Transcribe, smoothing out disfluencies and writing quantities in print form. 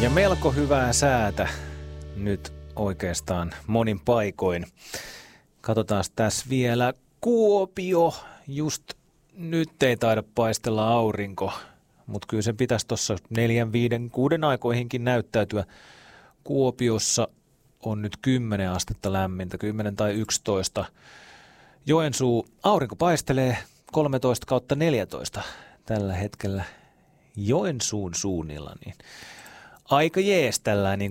Ja melko hyvää säätä nyt oikeastaan monin paikoin. Katsotaan tässä vielä Kuopio. Just nyt ei taida paistella aurinko, mutta kyllä se pitäisi tuossa 4, 5, 6 aikoihinkin näyttäytyä. Kuopiossa on nyt 10 astetta lämmintä, 10 tai 11. Joensuu, aurinko paistelee 13/14 tällä hetkellä Joensuun suunnilla, niin aika jees tällainen